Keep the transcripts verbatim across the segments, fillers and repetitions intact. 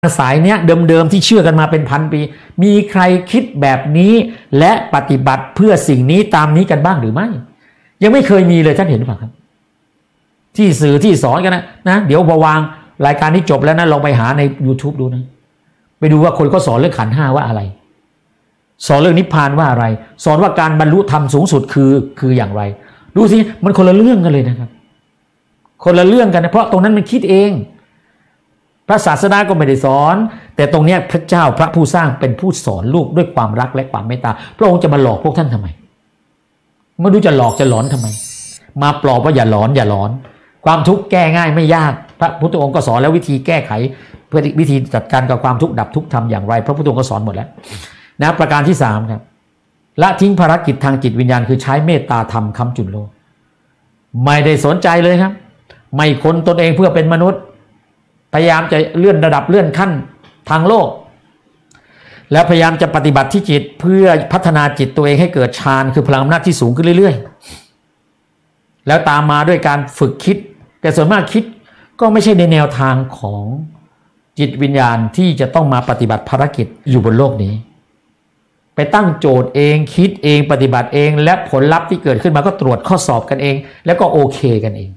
สายเนี้ยเดิมๆที่เชื่อกันมาเป็นพันปีมีใครคิดแบบนี้และปฏิบัติเพื่อสิ่งนี้ตามนี้กันบ้างหรือไม่ยังไม่เคยมีเลยท่านเห็นหรือเปล่าครับที่สื่อที่สอนกันนะนะเดี๋ยวพอวางรายการนี้จบแล้วนะลองไปหาใน YouTube ดูนะไปดูว่าคนเขาสอนเรื่องขันธ์ห้าว่าอะไรสอนเรื่องนิพพานว่าอะไรสอนว่าการบรรลุธรรมสูงสุดคือคืออย่างไรดูสิมันคนละเรื่องกันเลยนะครับคนละเรื่องกันนะเพราะตรงนั้นมันคิดเองพระศาสดาก็ไม่ได้สอนแต่ตรงนี้พระเจ้าพระผู้สร้างเป็นผู้สอนลูกด้วยความรักและความเมตตาพระองค์จะมาหลอกพวกท่านทำไมไม่รู้จะหลอกจะหลอนทำไมมาปลอบว่าอย่าหลอนอย่าหลอนความทุกข์แก้ง่ายไม่ยากพระพุทธองค์ก็สอนแล้ววิธีแก้ไขเพื่อวิธีจัดการกับความทุกข์ดับทุกข์ทำอย่างไรพระพุทธองค์ก็สอนหมดแล้วนะประการที่สามครับละทิ้งภารกิจทางจิตวิญญาณคือใช้เมตตาธรรมค้ำจุนโลกไม่ได้สนใจเลยครับไม่ค้นตนเองเพื่อเป็นมนุษย์พยายามจะเลื่อนระดับเลื่อนขั้นทางโลกแล้วพยายามจะปฏิบัติที่จิตเพื่อพัฒนาจิตตัวเองให้เกิดฌานคือพลังอำนาจที่สูงขึ้นเรื่อยๆแล้วตามมาด้วยการฝึกคิดแต่ส่วนมากคิดก็ไม่ใช่ในแนวทางของจิตวิญญาณที่จะต้องมาปฏิบัติภารกิจอยู่บนโลกนี้ไปตั้งโจทย์เองคิดเองปฏิบัติเองและผลลัพธ์ที่เกิดขึ้นมาก็ตรวจข้อสอบกันเองแล้วก็โอเคกันเอง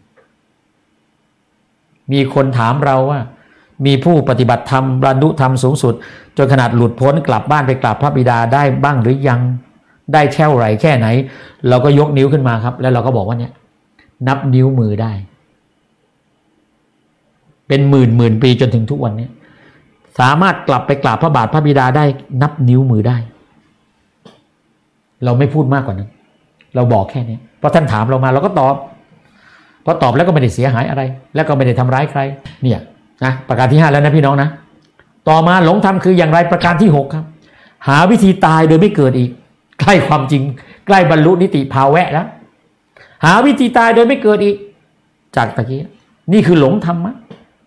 มีคนถามเราว่ามีผู้ปฏิบัติธรรมบรรลุธรรมสูงสุดจนขนาดหลุดพ้นกลับบ้านไปกราบพระบิดาได้บ้างหรือยังได้เท่าไหร่แค่ไหนเราก็ยกนิ้วขึ้นมาครับแล้วเราก็บอกว่าเนี่ยนับนิ้วมือได้เป็นหมื่นหมื่นปีจนถึงทุกวันนี้สามารถกลับไปกราบพระบาทพระบิดาได้นับนิ้วมือได้เราไม่พูดมากกว่านั้นเราบอกแค่นี้เพราะท่านถามเรามาเราก็ตอบพอตอบแล้วก็ไม่ได้เสียหายอะไรแล้วก็ไม่ได้ทำร้ายใครเนี่ยนะประการที่ห้าแล้วนะพี่น้องนะต่อมาหลงธรรมคืออย่างไรประการที่หกครับหาวิธีตายโดยไม่เกิดอีกใกล้ความจริงใกล้บรรลุนิติภาวะแล้วหาวิธีตายโดยไม่เกิดอีกจากตะกี้นี่คือหลงธรรมะ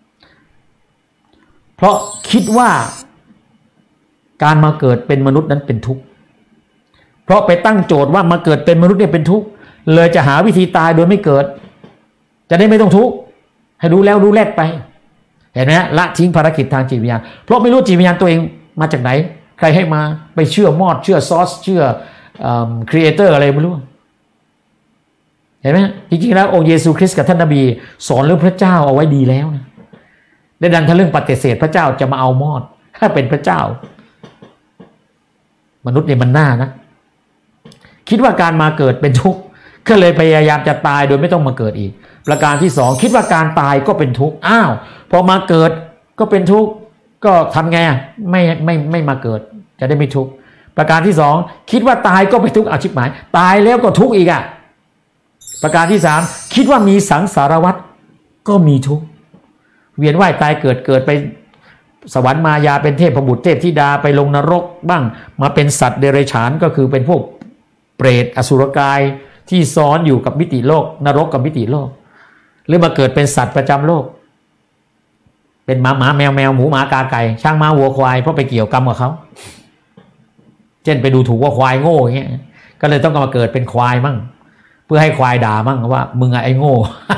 เพราะคิดว่าการมาเกิดเป็นมนุษย์นั้นเป็นทุกข์เพราะไปตั้งโจทย์ว่ามาเกิดเป็นมนุษย์เนี่ยเป็นทุกข์เลยจะหาวิธีตายโดยไม่เกิดจะได้ไม่ต้องทุกข์ให้รู้แล้วรู้แลกไปเห็นไหมฮะละทิ้งภารกิจทางจิตวิญญาณเพราะไม่รู้จิตวิญญาณตัวเองมาจากไหนใครให้มาไปเชื่อมอดเชื่อซอสเชื่อครีเอเตอร์อะไรไม่รู้เห็นไหมจริงๆแล้วองค์เยซูคริสต์กับท่านนบีสอนเรื่องพระเจ้าเอาไว้ดีแล้วนะได้ดันทะเรื่องปฏิเสธพระเจ้าจะมาเอามอดถ้าเป็นพระเจ้ามนุษย์เนี่ยมันน่านะคิดว่าการมาเกิดเป็นทุกข์ก็เลยพยายามจะตายโดยไม่ต้องมาเกิดอีกประการที่สองคิดว่าการตายก็เป็นทุกข์อ้าวพอมาเกิดก็เป็นทุกข์ก็ทำไงไม่ไม่ไม่มาเกิดจะได้ไม่ทุกข์ประการที่สองคิดว่าตายก็เป็นทุกข์เอาชิบหายตายแล้วก็ทุกข์อีกอ่ะประการที่สามคิดว่ามีสังสารวัฏก็มีทุกข์เวียนว่ายตายเกิดเกิดไปสวรรค์มายาเป็นเทพบุตรเทพธิดาไปลงนรกบ้างมาเป็นสัตว์เดรัจฉานก็คือเป็นพวกเปรตอสุรกายที่ซ้อนอยู่กับมิติโลกนรกกับมิติโลกหรือมาเกิดเป็นสัตว์ประจำโลกเป็นหมาหมาแมวแมวหมูหมากาไก่ช้างม้าวัวควายเพราะไปเกี่ยวกรรมกับเขาเช่นไปดูถูกว่าควายโง่อย่างเงี้ยก็เลยต้องมาเกิดเป็นควายมั่งเพื่อให้ควายด่ามั่งว่ามึงไอ้โง่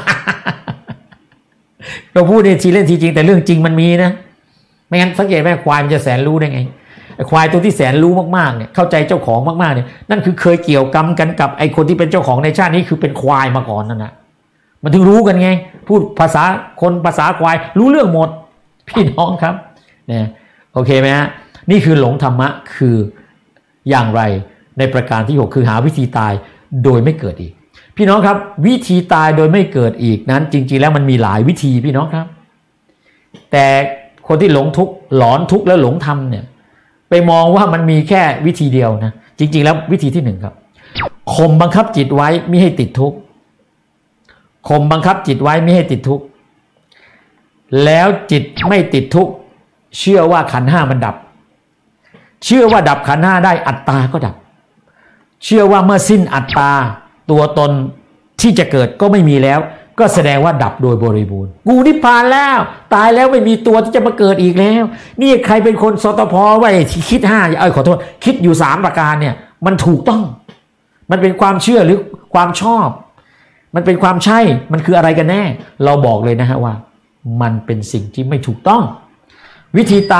เราพูดในทีเล่นทีจริงแต่เรื่องจริงมันมีนะไม่งั้นสังเกตไหมควายมันจะแสนรู้ได้ไงไอ้ควายตัวที่แสนรู้มากๆเนี่ยเข้าใจเจ้าของมากๆเนี่ยนั่นคือเคยเกี่ยวกรรมกันกับไอ้คนที่เป็นเจ้าของในชาตินี้คือเป็นควายมาก่อนนั่นนะมันถึงรู้กันไงพูดภาษาคนภาษาควายรู้เรื่องหมดพี่น้องครับเนี่ยโอเคไหมฮะนี่คือหลงธรรมะคืออย่างไรในประการที่หกคือหาวิธีตายโดยไม่เกิดอีกพี่น้องครับวิธีตายโดยไม่เกิดอีกนั้นจริงๆแล้วมันมีหลายวิธีพี่น้องครับแต่คนที่หลงทุกข์หลอนทุกข์แล้วหลงธรรมเนี่ยไปมองว่ามันมีแค่วิธีเดียวนะจริงๆแล้ววิธีที่หนึ่งครับข่มบังคับจิตไว้ไม่ให้ติดทุกข์ข่มบังคับจิตไว้ไม่ให้ติดทุกข์แล้วจิตไม่ติดทุกข์เชื่อว่าขันธ์ห้ามันดับเชื่อว่าดับขันธ์ห้าได้อัตตาก็ดับเชื่อว่าเมื่อสิ้นอัตตาตัวตนที่จะเกิดก็ไม่มีแล้วก็แสดงว่าดับโดยบริบูรณ์กูนิพพานแล้วตายแล้วไม่มีตัวที่จะมาเกิดอีกแล้วนี่ใครเป็นคนสตพไว้ที่คิดห้าเอ้ยขอโทษคิดอยู่สามประการเนี่ยมันถูกต้องมันเป็นความเชื่อหรือความชอบมันเป็นความใช่มันคืออะไรกันแน่เราบอกเลยนะฮะว่ามันเป็นสิ่งที่ไม่ถูกต้องวิธีตาย